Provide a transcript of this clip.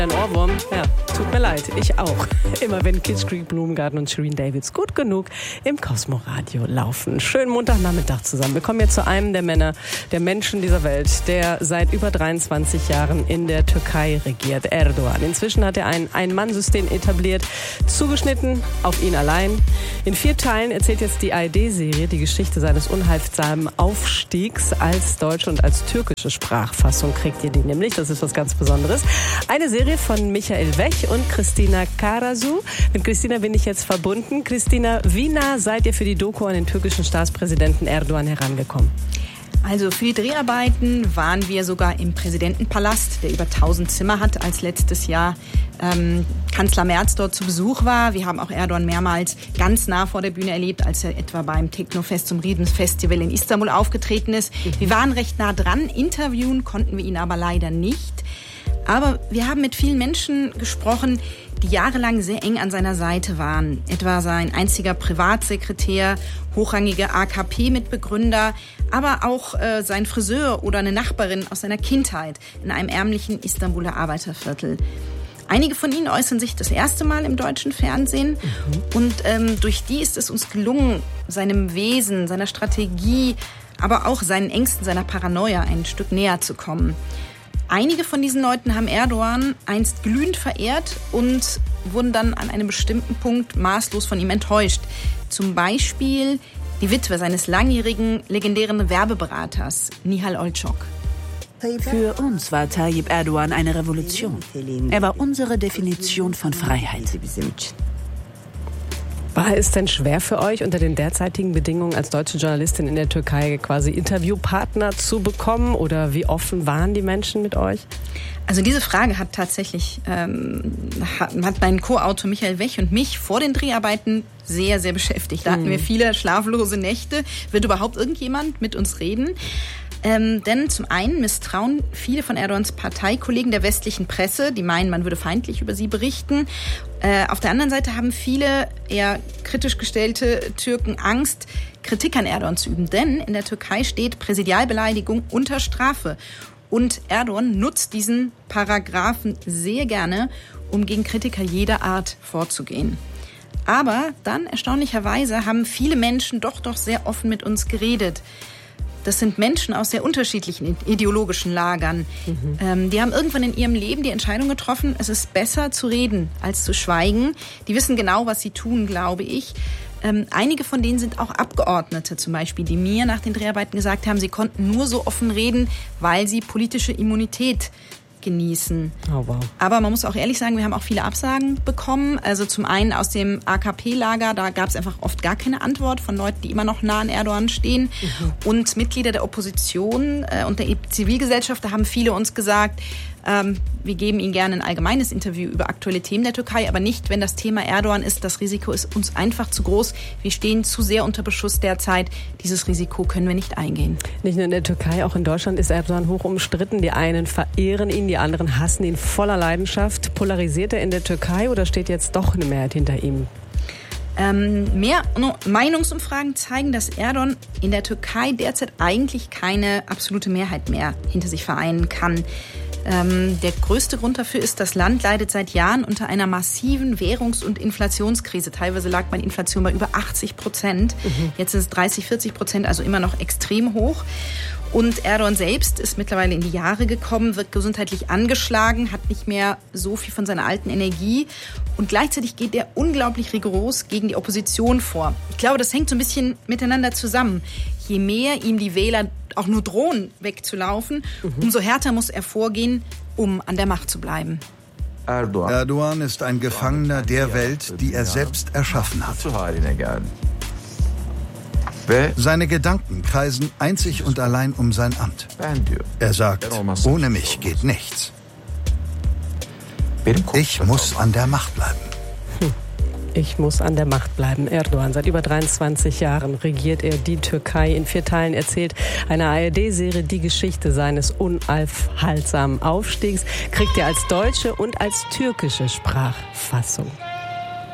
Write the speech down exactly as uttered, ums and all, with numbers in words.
Ein Ohrwurm? Ja, tut mir leid, ich auch. Immer wenn Kids Creek, Blumengarten und Shirin Davids gut genug im Cosmo-Radio laufen. Schönen Montagnachmittag zusammen. Wir kommen jetzt zu einem der Männer, der Menschen dieser Welt, der seit über dreiundzwanzig Jahren in der Türkei regiert, Erdogan. Inzwischen hat er ein Ein-Mann-System etabliert, zugeschnitten auf ihn allein. In vier Teilen erzählt jetzt die A R D-Serie die Geschichte seines unheilsamen Aufstiegs als deutsche und als türkische Sprachfassung. Kriegt ihr die nämlich, das ist was ganz Besonderes. Eine Serie von Michael Wech und Christina Karasu. Mit Christina bin ich jetzt verbunden. Christina, wie nah seid ihr für die Doku an den türkischen Staatspräsidenten Erdogan herangekommen? Also für die Dreharbeiten waren wir sogar im Präsidentenpalast, der über tausend Zimmer hat, als letztes Jahr ähm, Kanzler Merz dort zu Besuch war. Wir haben auch Erdogan mehrmals ganz nah vor der Bühne erlebt, als er etwa beim Technofest zum Rhythmus-Festival in Istanbul aufgetreten ist. Mhm. Wir waren recht nah dran, interviewen konnten wir ihn aber leider nicht. Aber wir haben mit vielen Menschen gesprochen, die jahrelang sehr eng an seiner Seite waren. Etwa sein einziger Privatsekretär, hochrangige A K P-Mitbegründer, aber auch äh, sein Friseur oder eine Nachbarin aus seiner Kindheit in einem ärmlichen Istanbuler Arbeiterviertel. Einige von ihnen äußern sich das erste Mal im deutschen Fernsehen. Mhm. Und ähm, durch die ist es uns gelungen, seinem Wesen, seiner Strategie, aber auch seinen Ängsten, seiner Paranoia ein Stück näher zu kommen. Einige von diesen Leuten haben Erdogan einst glühend verehrt und wurden dann an einem bestimmten Punkt maßlos von ihm enttäuscht. Zum Beispiel die Witwe seines langjährigen, legendären Werbeberaters, Nihal Olcok. Für uns war Tayyip Erdogan eine Revolution. Er war unsere Definition von Freiheit. War es denn schwer für euch, unter den derzeitigen Bedingungen als deutsche Journalistin in der Türkei quasi Interviewpartner zu bekommen? Oder wie offen waren die Menschen mit euch? Also diese Frage hat tatsächlich ähm, hat, hat mein Co-Autor Michael Wech und mich vor den Dreharbeiten sehr, sehr beschäftigt. Da hatten wir viele schlaflose Nächte. Wird überhaupt irgendjemand mit uns reden? Ähm, denn zum einen misstrauen viele von Erdogans Parteikollegen der westlichen Presse, die meinen, man würde feindlich über sie berichten. Äh, auf der anderen Seite haben viele eher kritisch gestellte Türken Angst, Kritik an Erdogan zu üben. Denn in der Türkei steht Präsidialbeleidigung unter Strafe. Und Erdogan nutzt diesen Paragraphen sehr gerne, um gegen Kritiker jeder Art vorzugehen. Aber dann, erstaunlicherweise, haben viele Menschen doch doch sehr offen mit uns geredet. Das sind Menschen aus sehr unterschiedlichen ideologischen Lagern. Mhm. Ähm, die haben irgendwann in ihrem Leben die Entscheidung getroffen, es ist besser zu reden als zu schweigen. Die wissen genau, was sie tun, glaube ich. Ähm, einige von denen sind auch Abgeordnete zum Beispiel, die mir nach den Dreharbeiten gesagt haben, sie konnten nur so offen reden, weil sie politische Immunität genießen. Oh, wow. Aber man muss auch ehrlich sagen, wir haben auch viele Absagen bekommen. Also zum einen aus dem A K P-Lager, da gab es einfach oft gar keine Antwort von Leuten, die immer noch nah an Erdogan stehen. Mhm. Und Mitglieder der Opposition äh, und der Zivilgesellschaft, da haben viele uns gesagt, ähm, wir geben Ihnen gerne ein allgemeines Interview über aktuelle Themen der Türkei, aber nicht, wenn das Thema Erdogan ist. Das Risiko ist uns einfach zu groß. Wir stehen zu sehr unter Beschuss derzeit. Dieses Risiko können wir nicht eingehen. Nicht nur in der Türkei, auch in Deutschland ist Erdogan hoch umstritten. Die einen verehren ihn, die anderen hassen ihn voller Leidenschaft. Polarisiert er in der Türkei oder steht jetzt doch eine Mehrheit hinter ihm? Ähm, mehr Meinungsumfragen zeigen, dass Erdogan in der Türkei derzeit eigentlich keine absolute Mehrheit mehr hinter sich vereinen kann. Ähm, der größte Grund dafür ist, das Land leidet seit Jahren unter einer massiven Währungs- und Inflationskrise. Teilweise lag meine Inflation bei über achtzig Prozent. Mhm. Jetzt ist es dreißig, vierzig Prozent, also immer noch extrem hoch. Und Erdogan selbst ist mittlerweile in die Jahre gekommen, wird gesundheitlich angeschlagen, hat nicht mehr so viel von seiner alten Energie. Und gleichzeitig geht er unglaublich rigoros gegen die Opposition vor. Ich glaube, das hängt so ein bisschen miteinander zusammen. Je mehr ihm die Wähler auch nur drohen, wegzulaufen, mhm. umso härter muss er vorgehen, um an der Macht zu bleiben. Erdogan ist ein Gefangener der Welt, die er selbst erschaffen hat. Seine Gedanken kreisen einzig und allein um sein Amt. Er sagt, ohne mich geht nichts. Ich muss an der Macht bleiben. Ich muss an der Macht bleiben. Erdogan, seit über dreiundzwanzig Jahren regiert er die Türkei. In vier Teilen erzählt eine A R D-Serie die Geschichte seines unaufhaltsamen Aufstiegs. Kriegt er als deutsche und als türkische Sprachfassung.